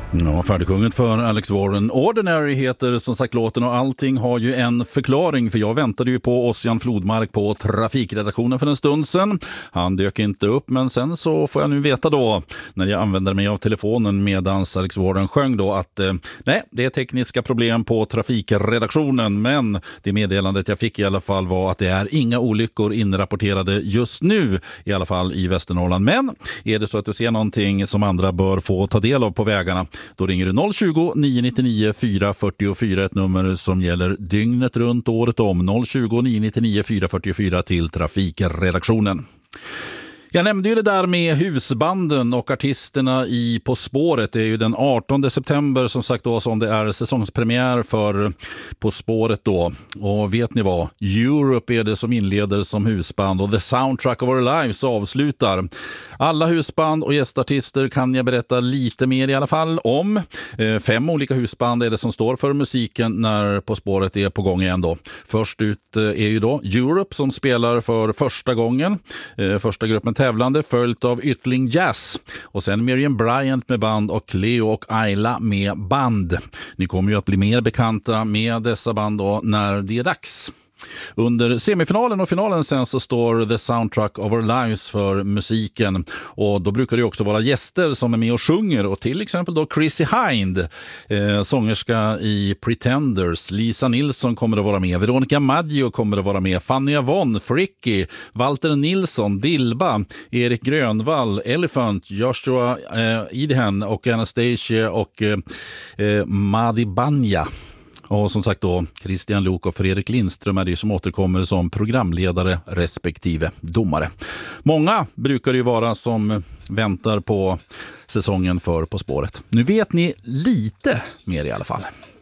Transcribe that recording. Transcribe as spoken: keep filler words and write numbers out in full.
Ja, färdigsjunget för Alex Warren. Ordinary heter som sagt låten och allting har ju en förklaring, för jag väntade ju på Ossian Flodmark på trafikredaktionen för en stund sedan. Han dök inte upp, men sen så får jag nu veta då när jag använder mig av telefonen medans Alex Warren sjöng då att eh, nej, det är tekniska problem på trafikredaktionen, men det meddelandet jag fick i alla fall var att det är inga olyckor inrapporterade just nu, i alla fall i Västernorrland. Men är det så att du ser någonting som andra bör få ta del av på vägarna, då ringer du noll tjugo, nio nittionio, fyra fyrtiofyra, ett nummer som gäller dygnet runt året om. noll tjugo, nio nittionio, fyra fyrtiofyra till trafikredaktionen. Jag nämnde ju det där med husbanden och artisterna i På spåret. Det är ju den artonde september som sagt då som det är säsongspremiär för På spåret då. Och vet ni vad? Europe är det som inleder som husband och The Soundtrack of Our Lives avslutar. Alla husband och gästartister kan jag berätta lite mer i alla fall om. Fem olika husband är det som står för musiken när På spåret är på gång igen då. Först ut är ju då Europe som spelar för första gången. Första gruppen tävlande följt av Ytling Jazz och sen Miriam Bryant med band och Cleo och Ayla med band. Ni kommer ju att bli mer bekanta med dessa band då när det är dags. Under semifinalen och finalen sen så står The Soundtrack of Our Lives för musiken, och då brukar det också vara gäster som är med och sjunger, och till exempel då Chrissy Hind, eh, sångerska i Pretenders. Lisa Nilsson kommer att vara med, Veronica Maggio kommer att vara med, Fanny Avon, Fricky, Walter Nilsson, Dilba, Erik Grönvall, Elephant, Joshua eh, Idehen och Anastasia och eh, Madi Banja. Och som sagt då, Christian Lok och Fredrik Lindström är det som återkommer som programledare respektive domare. Många brukar det ju vara som väntar på säsongen för På spåret. Nu vet ni lite mer i alla fall.